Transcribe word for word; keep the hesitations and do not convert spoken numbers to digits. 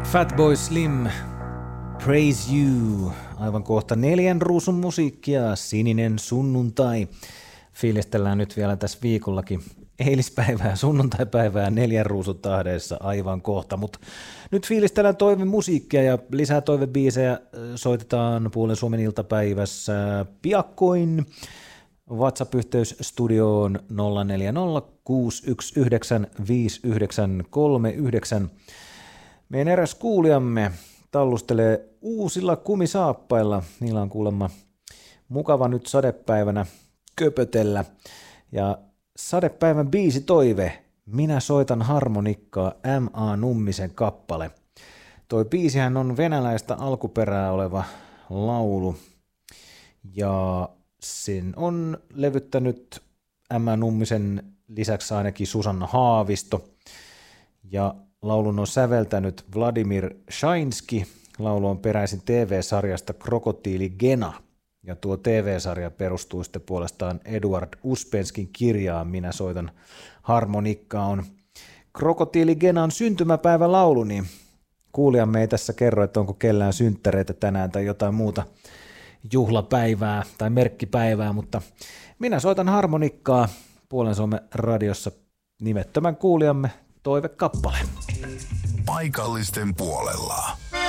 Fatboy Slim, Praise You, aivan kohta neljän ruusun musiikkia, sininen sunnuntai. Fiilistellään nyt vielä tässä viikollakin eilispäivää, sunnuntaipäivää neljän ruusun tahdeessa aivan kohta, mutta nyt fiilistellään toivemusiikkia ja lisää toivebiisejä soitetaan Puolen Suomen iltapäivässä piakkoin. WhatsApp-yhteys studioon nolla neljä nolla kuusi yksi yhdeksän viisi yhdeksän kolme yhdeksän. Meidän eräs kuulijamme tallustelee uusilla kumisaappailla. Niillä on kuulemma mukava nyt sadepäivänä köpötellä. Ja sadepäivän biisi toive, Minä soitan harmonikkaa, M A Nummisen kappale. Toi biisihän on venäläistä alkuperää oleva laulu. Ja sen on levyttänyt M A Nummisen lisäksi ainakin Susanna Haavisto. Ja laulun on säveltänyt Vladimir Shainski. Laulu on peräisin T V-sarjasta Krokotiili Gena. Ja tuo T V-sarja perustuu sitten puolestaan Eduard Uspenskin kirjaan Minä soitan harmonikkaa. On Krokotiili Genan syntymäpäivä laulu, niin kuulijamme ei tässä kerro, että onko kellään synttäreitä tänään tai jotain muuta juhlapäivää tai merkkipäivää, mutta Minä soitan harmonikkaa Puolen Suomen radiossa nimettömän kuulijamme toivekappale. Paikallisten puolella.